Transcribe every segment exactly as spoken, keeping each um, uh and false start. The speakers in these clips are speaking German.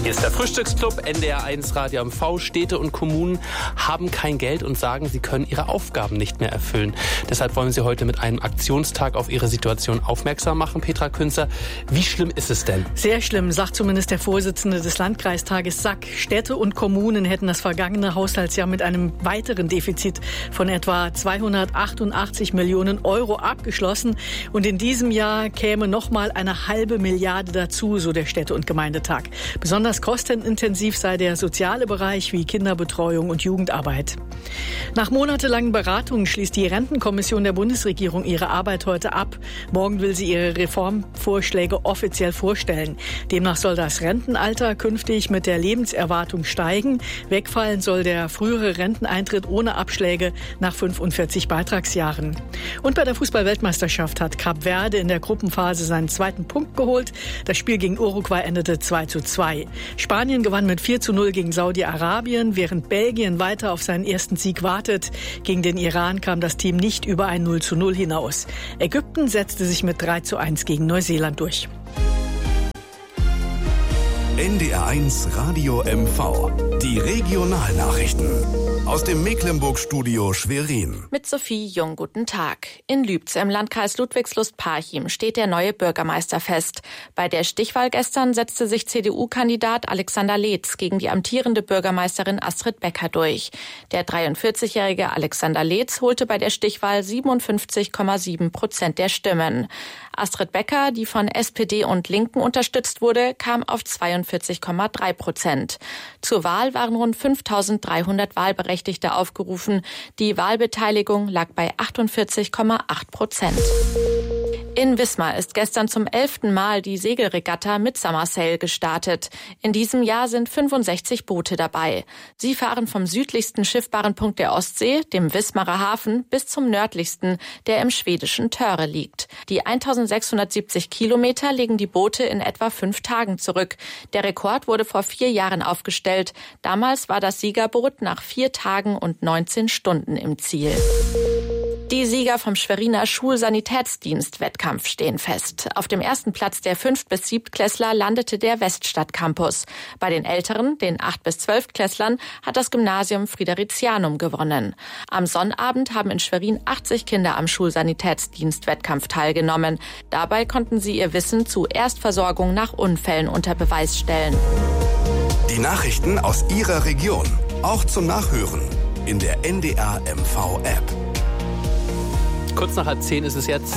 Hier ist der Frühstücksclub, N D R eins Radio M V. Städte und Kommunen haben kein Geld und sagen, sie können ihre Aufgaben nicht mehr erfüllen. Deshalb wollen wir Sie heute mit einem Aktionstag auf Ihre Situation aufmerksam machen. Petra Künzer, wie schlimm ist es denn? Sehr schlimm, sagt zumindest der Vorsitzende des Landkreistages Sack. Städte und Kommunen hätten das vergangene Haushaltsjahr mit einem weiteren Defizit von etwa zweihundertachtundachtzig Millionen Euro abgeschlossen. Und in diesem Jahr käme noch mal eine halbe Milliarde dazu, so der Städte- und Gemeindetag. Besonders kostenintensiv sei der soziale Bereich wie Kinderbetreuung und Jugendarbeit. Nach monatelangen Beratungen schließt die Rentenkommission der Bundesregierung ihre Arbeit heute ab. Morgen will sie ihre Reformvorschläge offiziell vorstellen. Demnach soll das Rentenalter künftig mit der Lebenserwartung steigen. Wegfallen soll der frühere Renteneintritt ohne Abschläge nach fünfundvierzig Beitragsjahren. Und bei der Fußball-Weltmeisterschaft hat Kap Verde in der Gruppenphase seinen zweiten Punkt geholt. Das Spiel gegen Uruguay endete zwei zu zwei. Spanien gewann mit vier zu null gegen Saudi-Arabien, während Belgien weiter auf seinen ersten Sieg wartet. Gegen den Iran kam das Team nicht über ein null zu null hinaus. Ägypten setzte sich mit drei zu eins gegen Neuseeland durch. N D R eins Radio M V. Die Regionalnachrichten. Aus dem Mecklenburg-Studio Schwerin. Mit Sophie Jung, guten Tag. In Lübz im Landkreis Ludwigslust-Parchim steht der neue Bürgermeister fest. Bei der Stichwahl gestern setzte sich C D U-Kandidat Alexander Leetz gegen die amtierende Bürgermeisterin Astrid Becker durch. Der dreiundvierzigjährige Alexander Leetz holte bei der Stichwahl siebenundfünfzig Komma sieben Prozent der Stimmen. Astrid Becker, die von S P D und Linken unterstützt wurde, kam auf zweiundvierzig Komma drei Prozent. Zur Wahl waren rund fünftausenddreihundert Wahlberechtigte aufgerufen. Die Wahlbeteiligung lag bei achtundvierzig Komma acht Prozent. In Wismar ist gestern zum elften Mal die Segelregatta Midsummer Sail gestartet. In diesem Jahr sind fünfundsechzig Boote dabei. Sie fahren vom südlichsten schiffbaren Punkt der Ostsee, dem Wismarer Hafen, bis zum nördlichsten, der im schwedischen Töre liegt. Die eintausendsechshundertsiebzig Kilometer legen die Boote in etwa fünf Tagen zurück. Der Rekord wurde vor vier Jahren aufgestellt. Damals war das Siegerboot nach vier Tagen und neunzehn Stunden im Ziel. Die Sieger vom Schweriner Schulsanitätsdienst-Wettkampf stehen fest. Auf dem ersten Platz der fünf- bis siebtklässler landete der Weststadt-Campus. Bei den Älteren, den acht- bis zwölftklässlern, hat das Gymnasium Fridericianum gewonnen. Am Sonnabend haben in Schwerin achtzig Kinder am Schulsanitätsdienst-Wettkampf teilgenommen. Dabei konnten sie ihr Wissen zu Erstversorgung nach Unfällen unter Beweis stellen. Die Nachrichten aus Ihrer Region, auch zum Nachhören in der N D R M V-App. Kurz nach halb zehn ist es jetzt.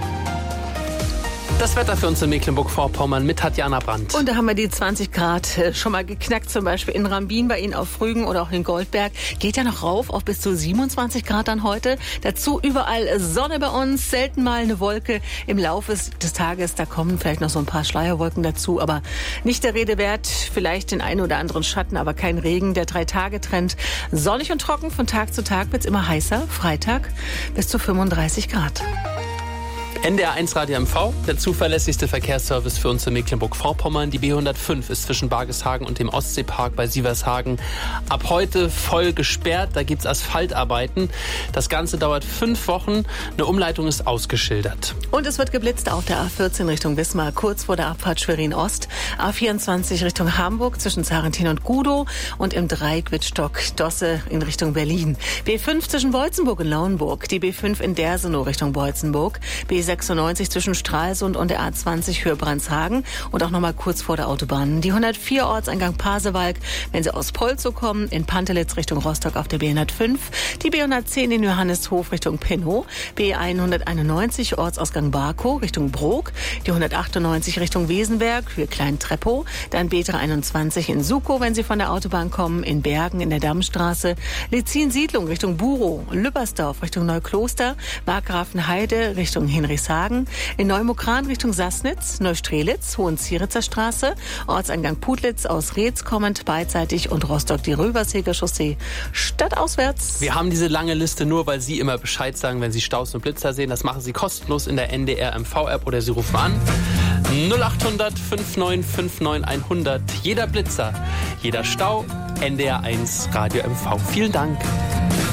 Das Wetter für uns in Mecklenburg-Vorpommern mit Tatjana Brandt. Und da haben wir die zwanzig Grad schon mal geknackt, zum Beispiel in Rambin, bei Ihnen auf Rügen oder auch in Goldberg. Geht ja noch rauf auf bis zu siebenundzwanzig Grad dann heute. Dazu überall Sonne bei uns, selten mal eine Wolke im Laufe des Tages. Da kommen vielleicht noch so ein paar Schleierwolken dazu, aber nicht der Rede wert. Vielleicht den einen oder anderen Schatten, aber kein Regen. Der Drei-Tage-Trend sonnig und trocken. Von Tag zu Tag wird's immer heißer. Freitag bis zu fünfunddreißig Grad. N D R eins Radio M V, der zuverlässigste Verkehrsservice für uns in Mecklenburg-Vorpommern. Die B hundertfünf ist zwischen Bargeshagen und dem Ostseepark bei Sievershagen ab heute voll gesperrt. Da gibt's Asphaltarbeiten. Das Ganze dauert fünf Wochen. Eine Umleitung ist ausgeschildert. Und es wird geblitzt auf der A vierzehn Richtung Wismar, kurz vor der Abfahrt Schwerin-Ost. A vierundzwanzig Richtung Hamburg zwischen Zarentin und Gudow und im Dreieck Wittstock Dosse in Richtung Berlin. B fünf zwischen Beutzenburg und Lauenburg. Die B fünf in Dersenow Richtung Beutzenburg. B sechsundneunzig zwischen Stralsund und der A zwanzig Höhe Brandshagen und auch noch mal kurz vor der Autobahn. Die hundertvier Ortseingang Pasewalk, wenn Sie aus Polzow kommen, in Pantelitz Richtung Rostock auf der B hundertfünf, die B hundertzehn in Johannishof Richtung Pinnow, B hunderteinundneunzig Ortsausgang Barkow Richtung Brok, die hundertachtundneunzig Richtung Wesenberg, Höhe Klein-Treppow, dann B dreihunderteinundzwanzig in Sukow, wenn Sie von der Autobahn kommen, in Bergen in der Dammstraße, Lezin-Siedlung Richtung Burow, Lübbersdorf Richtung Neukloster, Markgrafenheide Richtung Hinrichshagen, in Neumokran Richtung Sassnitz, Neustrelitz, Hohenzieritzer Straße, Ortseingang Putlitz aus Reetz kommend beidseitig und Rostock die Röverseger Chaussee stadtauswärts. Wir haben diese lange Liste nur, weil Sie immer Bescheid sagen, wenn Sie Staus und Blitzer sehen. Das machen Sie kostenlos in der N D R M V-App oder Sie rufen an null achthundert neunundfünfzig neunundfünfzig hundert. Jeder Blitzer, jeder Stau, N D R eins Radio M V. Vielen Dank.